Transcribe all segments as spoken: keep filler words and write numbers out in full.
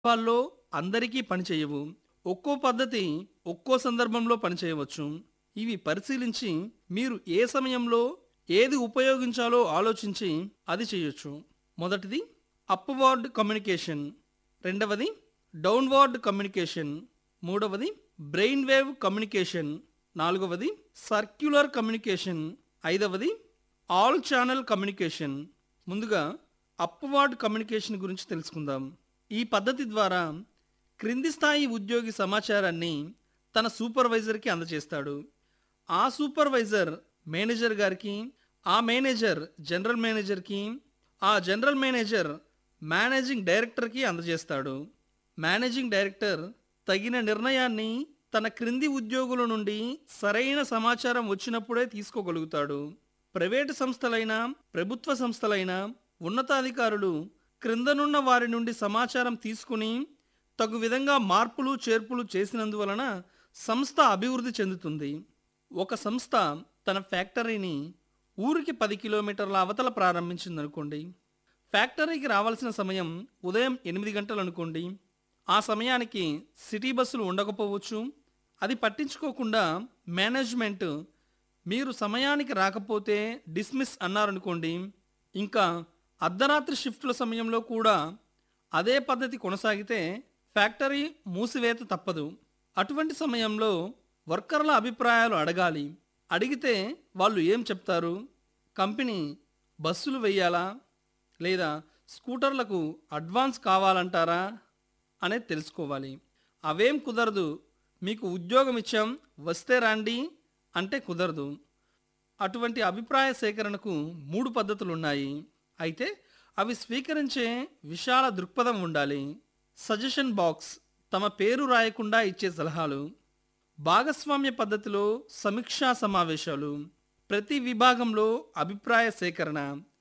వాళ్ళు అందరికీ పనిచేయవు. ఒక్కో పద్ధతి ఒక్కో సందర్భంలో పనిచేయవచ్చు. ఇవి పరిశీలించి మీరు ఏ సమయంలో ఏది ఉపయోగించాలో ఆలోచించి అది చేయొచ్చు. మొదటిది అప్‌వార్డ్ కమ్యూనికేషన్, రెండవది డౌన్‌వార్డ్ కమ్యూనికేషన్, మూడవది బ్రెయిన్ వేవ్ కమ్యూనికేషన్, నాలుగవది సర్క్యులర్ కమ్యూనికేషన్, ఐదవది ఆల్ ఛానల్ కమ్యూనికేషన్. ముందుగా అప్‌వార్డ్ కమ్యూనికేషన్ గురించి తెలుసుకుందాం. ఈ పద్ధతి ద్వారా క్రింది స్థాయి ఉద్యోగి సమాచారాన్ని తన సూపర్వైజర్కి అందజేస్తాడు. ఆ సూపర్వైజర్ మేనేజర్ గారికి, ఆ మేనేజర్ జనరల్ మేనేజర్కి, ఆ జనరల్ మేనేజర్ మేనేజింగ్ డైరెక్టర్కి అందజేస్తాడు. మేనేజింగ్ డైరెక్టర్ తగిన నిర్ణయాన్ని తన క్రింది ఉద్యోగుల నుండి సరైన సమాచారం వచ్చినప్పుడే తీసుకోగలుగుతాడు. ప్రైవేటు సంస్థలైనా ప్రభుత్వ సంస్థలైనా ఉన్నతాధికారులు క్రిందనున్న వారి నుండి సమాచారం తీసుకుని తగు విధంగా మార్పులు చేర్పులు చేసినందువలన సంస్థ అభివృద్ధి చెందుతుంది. ఒక సంస్థ తన ఫ్యాక్టరీని ఊరికి పది కిలోమీటర్ల అవతల ప్రారంభించిందనుకోండి. ఫ్యాక్టరీకి రావాల్సిన సమయం ఉదయం ఎనిమిది గంటలు అనుకోండి. ఆ సమయానికి సిటీ బస్సులు ఉండకపోవచ్చు. అది పట్టించుకోకుండా మేనేజ్మెంట్ మీరు సమయానికి రాకపోతే డిస్మిస్ అన్నారనుకోండి. ఇంకా అర్ధరాత్రి షిఫ్టుల సమయంలో కూడా అదే పద్ధతి కొనసాగితే ఫ్యాక్టరీ మూసివేత తప్పదు. అటువంటి సమయంలో వర్కర్ల అభిప్రాయాలు అడగాలి. అడిగితే వాళ్ళు ఏం చెప్తారు? కంపెనీ బస్సులు వెయ్యాలా లేదా స్కూటర్లకు అడ్వాన్స్ కావాలంటారా అనేది తెలుసుకోవాలి. అవేం కుదరదు, మీకు ఉద్యోగం ఇచ్చాం వస్తే రండి అంటే కుదరదు. అటువంటి అభిప్రాయ సేకరణకు మూడు పద్ధతులు ఉన్నాయి. అయితే అవి స్వీకరించే విశాల దృక్పథం ఉండాలి. సజెషన్ బాక్స్, తమ పేరు రాయకుండా ఇచ్చే సలహాలు. భాగస్వామ్య పద్ధతిలో సమీక్షా సమావేశాలు. ప్రతి విభాగంలో అభిప్రాయ సేకరణ.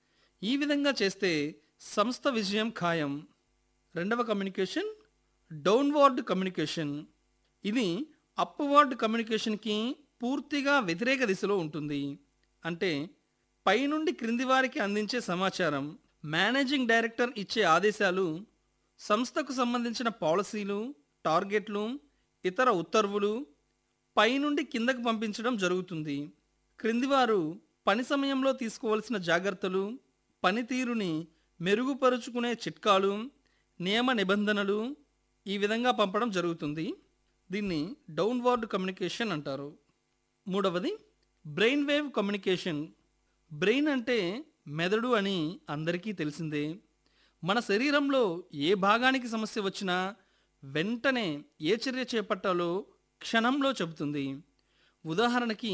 ఈ విధంగా చేస్తే సంస్థ విజయం ఖాయం. రెండవ కమ్యూనికేషన్ డౌన్వార్డ్ కమ్యూనికేషన్. ఇది అప్వార్డ్ కమ్యూనికేషన్కి పూర్తిగా వ్యతిరేక దిశలో ఉంటుంది. అంటే పైనుండి క్రింది వారికి అందించే సమాచారం. మేనేజింగ్ డైరెక్టర్ ఇచ్చే ఆదేశాలు సంస్థకు సంబంధించిన పాలసీలు, టార్గెట్లు, ఇతర ఉత్తర్వులు పైనుండి కిందకు పంపించడం జరుగుతుంది. క్రిందివారు పని సమయంలో తీసుకోవాల్సిన జాగ్రత్తలు, పనితీరుని మెరుగుపరుచుకునే చిట్కాలు, నియమ నిబంధనలు ఈ విధంగా పంపడం జరుగుతుంది. దీన్ని డౌన్వార్డ్ కమ్యూనికేషన్ అంటారు. మూడవది బ్రెయిన్ వేవ్ కమ్యూనికేషన్. బ్రెయిన్ అంటే మెదడు అని అందరికీ తెలిసిందే. మన శరీరంలో ఏ భాగానికి సమస్య వచ్చినా వెంటనే ఏ చర్య చేపట్టాలో క్షణంలో చెబుతుంది. ఉదాహరణకి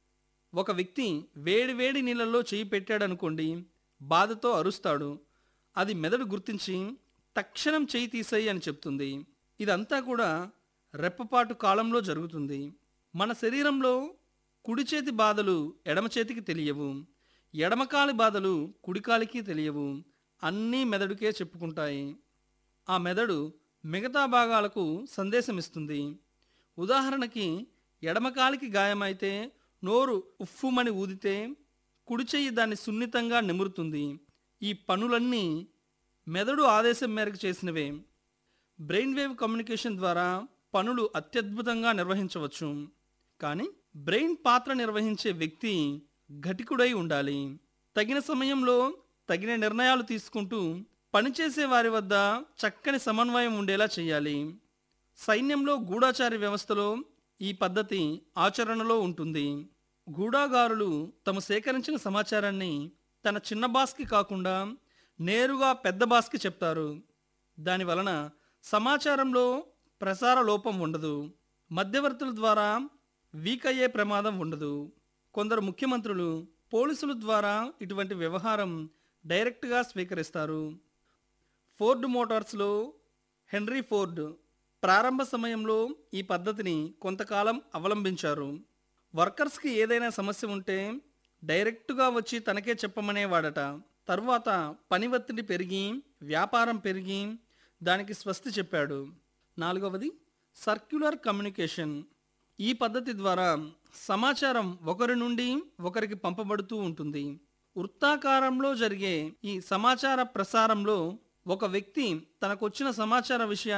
ఒక వ్యక్తి వేడి వేడి నీళ్ళల్లో చేయి పెట్టాడనుకోండి, బాధతో అరుస్తాడు. అది మెదడు గుర్తించి తక్షణం చేయి తీసేయి అని చెప్తుంది. ఇదంతా కూడా రెప్పపాటు కాలంలో జరుగుతుంది. మన శరీరంలో కుడి చేతి బాధలు ఎడమ చేతికి తెలియవు, ఎడమకాలి బాధలు కుడికాలికి తెలియవు. అన్నీ మెదడుకే చెప్పుకుంటాయి. ఆ మెదడు మిగతా భాగాలకు సందేశం ఇస్తుంది. ఉదాహరణకి ఎడమకాలికి గాయమైతే నోరు ఉఫ్ఫుమని ఊదితే కుడి చెయ్యి దాన్ని సున్నితంగా నిమురుతుంది. ఈ పనులన్నీ మెదడు ఆదేశం మేరకు చేసినవే. బ్రెయిన్ వేవ్ కమ్యూనికేషన్ ద్వారా పనులు అత్యద్భుతంగా నిర్వహించవచ్చు. కానీ బ్రెయిన్ పాత్ర నిర్వహించే వ్యక్తి ఘటికుడై ఉండాలి. తగిన సమయంలో తగిన నిర్ణయాలు తీసుకుంటూ పనిచేసే వారి వద్ద చక్కని సమన్వయం ఉండేలా చేయాలి. సైన్యంలో గూఢాచారి వ్యవస్థలో ఈ పద్ధతి ఆచరణలో ఉంటుంది. గూఢాగారులు తాము సేకరించిన సమాచారాన్ని తన చిన్న బాస్కి కాకుండా నేరుగా పెద్ద బాస్కి చెప్తారు. దానివలన సమాచారంలో ప్రసార లోపం ఉండదు. మధ్యవర్తుల ద్వారా వీక్ అయ్యే ప్రమాదం ఉండదు. కొందరు ముఖ్యమంత్రులు పోలీసుల ద్వారా ఇటువంటి వ్యవహారం డైరెక్ట్గా స్వీకరిస్తారు. ఫోర్డ్ మోటార్స్లో హెన్రీ ఫోర్డ్ ప్రారంభ సమయంలో ఈ పద్ధతిని కొంతకాలం అవలంబించారు. వర్కర్స్కి ఏదైనా సమస్య ఉంటే డైరెక్టుగా వచ్చి తనకే చెప్పమనేవాడట. తరువాత పని ఒత్తిడి పెరిగి వ్యాపారం పెరిగి దానికి స్వస్తి చెప్పాడు. నాలుగవది సర్క్యులర్ కమ్యూనికేషన్. ఈ పద్ధతి ద్వారా సమాచారం ఒకరి నుండి ఒకరికి పంపబడుతూ ఉంటుంది. వృత్తాకారంలో జరిగే ఈ సమాచార ప్రసారంలో ఒక వ్యక్తి తనకొచ్చిన సమాచార విషయాన్ని